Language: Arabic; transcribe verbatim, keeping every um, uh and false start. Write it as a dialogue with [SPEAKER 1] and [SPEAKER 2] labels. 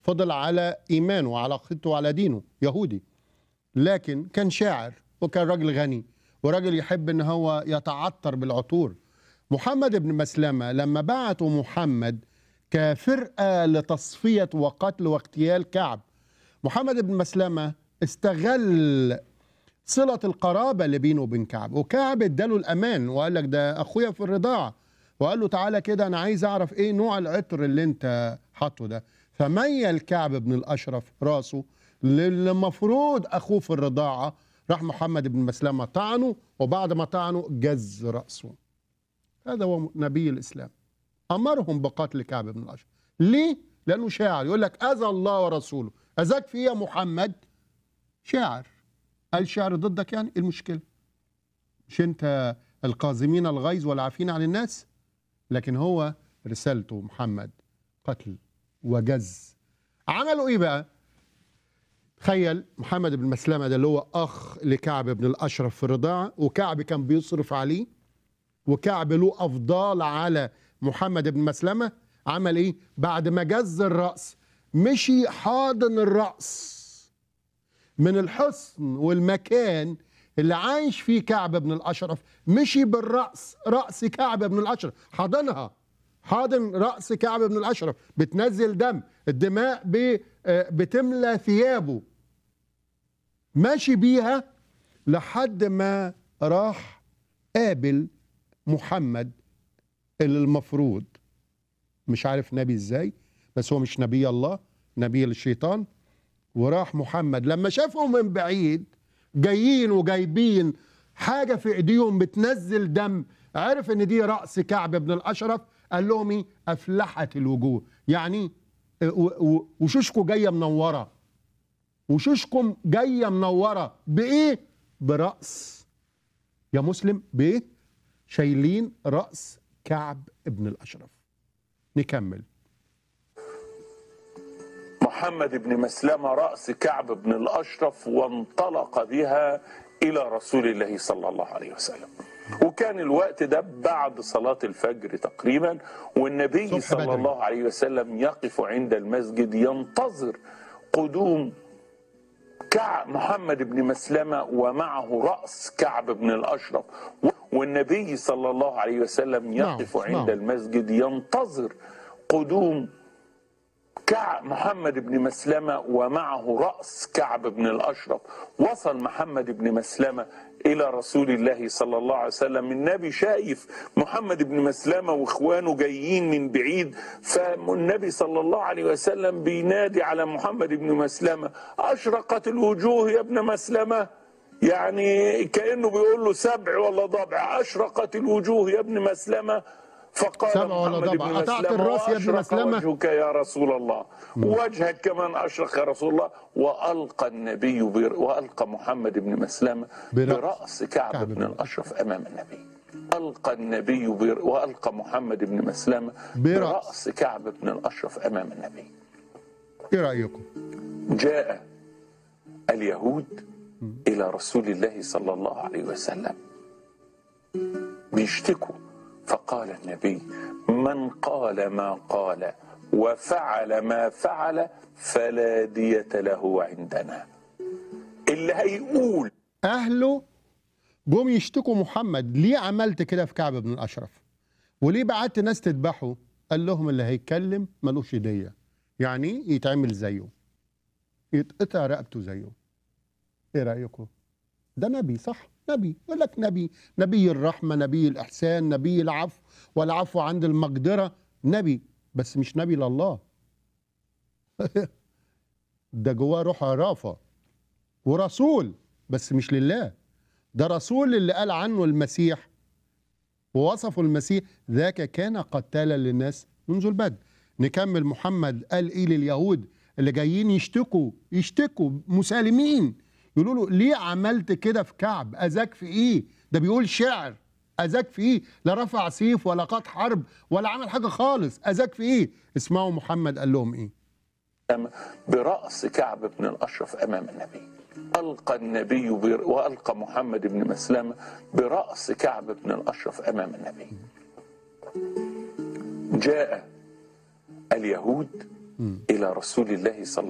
[SPEAKER 1] فضل على إيمانه وعلى عقيدته وعلى دينه يهودي، لكن كان شاعر وكان راجل غني وراجل يحب ان هو يتعطر بالعطور. محمد بن مسلمة لما بعتوا محمد كفرقة لتصفية وقتل واغتيال كعب، محمد بن مسلمة استغل صلة القرابة اللي بينه وبين كعب، وكعب اداله الأمان وقال لك ده أخويا في الرضاعة، وقال له تعالى كده أنا عايز أعرف إيه نوع العطر اللي أنت حاطه ده. فميل كعب بن الأشرف راسه للي المفروض أخوه في الرضاعة، راح محمد بن مسلمة طعنه، وبعد ما طعنه جز رأسه. هذا هو نبي الإسلام، أمرهم بقتل كعب بن الأشرف. ليه؟ لأنه شاعر، يقول لك أذى الله ورسوله. أذاك في إيه يا محمد؟ شاعر. قال شعر ضدك، يعني إيه المشكلة؟ مش أنت القازمين الغيظ والعافين عن الناس؟ لكن هو رسالته محمد قتل وجز. عملوا إيه بقى؟ تخيل محمد بن مسلمة ده اللي هو أخ لكعب بن الأشرف في الرضاعة، وكعب كان بيصرف عليه، وكعب له أفضال على محمد بن مسلمة. عمل إيه؟ بعد ما جز الرأس مشي حاضن الرأس من الحصن والمكان اللي عايش فيه كعب بن الأشرف، مشي بالرأس، رأس كعب بن الأشرف، حاضنها، حاضن رأس كعب بن الأشرف، بتنزل دم، الدماء بتملى ثيابه، ماشي بيها لحد ما راح قابل محمد اللي المفروض مش عارف نبي ازاي، بس هو مش نبي الله، نبي الشيطان. وراح محمد لما شافهم من بعيد جايين وجايبين حاجة في ايديهم بتنزل دم، عرف ان دي رأس كعب بن الأشرف. قال لهم ايه؟ أفلحت الوجوه، يعني وشوشكم جاية منورة، وشوشكم جاية منورة بإيه؟ برأس يا مسلم، بإيه؟ شايلين رأس كعب بن الأشرف. نكمل.
[SPEAKER 2] محمد بن مسلمة رأس كعب بن الأشرف، وانطلق بها إلى رسول الله صلى الله عليه وسلم. وكان الوقت ده بعد صلاة الفجر تقريبا، والنبي صلى الله عليه وسلم يقف عند المسجد ينتظر قدوم كعب محمد بن مسلمة ومعه رأس كعب بن الأشرف. والنبي صلى الله عليه وسلم يقف عند المسجد ينتظر قدوم كعب محمد بن مسلمة ومعه رأس كعب بن الأشرف. وصل محمد بن مسلمة إلى رسول الله صلى الله عليه وسلم. النبي شايف محمد بن مسلمة وإخوانه جايين من بعيد، فالنبي صلى الله عليه وسلم بينادي على محمد بن مسلمة: أشرقت الوجوه يا ابن مسلمة، يعني كأنه بيقول له سبع ولا ضبع، أشرقت الوجوه يا ابن مسلمة. فقال محمد بن مسلمة: وأشرق وجهك يا رسول الله، وجهك كمان أشرق يا رسول الله. وألقى النبي بر... وألقى محمد بن مسلمة برأس كعب, كعب بن الأشرف أمام النبي. ألقى النبي بر... وألقى محمد بن مسلمة برأس كعب بن الأشرف أمام النبي.
[SPEAKER 1] إيه رأيكم؟
[SPEAKER 2] جاء اليهود إلى رسول الله صلى الله عليه وسلم بيشتكوا، فقال النبي: من قال ما قال وفعل ما فعل فلا دية له عندنا. اللي هيقول
[SPEAKER 1] أهله جم يشتكوا محمد: ليه عملت كده في كعب بن الأشرف؟ وليه بعت ناس تذبحه؟ قال لهم: اللي هيتكلم ملوش دية، يعني يتعمل زيه، يتقطع رقبته زيه. ايه رأيكم؟ ده نبي، صح؟ نبي، يقول لك نبي، نبي الرحمة، نبي الإحسان، نبي العفو، والعفو عند المقدرة، نبي، بس مش نبي لله. ده جواه روح عرافة، ورسول بس مش لله. ده رسول اللي قال عنه المسيح ووصفه المسيح: ذاك كان قتالا للناس منذ البدء. نكمل. محمد قال ايه لليهود اللي جايين يشتكوا يشتكوا مسالمين، يقولوا له: ليه عملت كده في كعب؟ أذاك في ايه؟ ده بيقول شعر، أذاك في ايه؟ لا رفع سيف ولا قاد حرب ولا عمل حاجة خالص، أذاك في ايه؟ اسمعوا محمد قال لهم ايه.
[SPEAKER 2] برأس كعب بن الأشرف أمام النبي. ألقى النبي بر... وألقى محمد بن مسلمة برأس كعب بن الأشرف أمام النبي. جاء اليهود إلى رسول الله صلى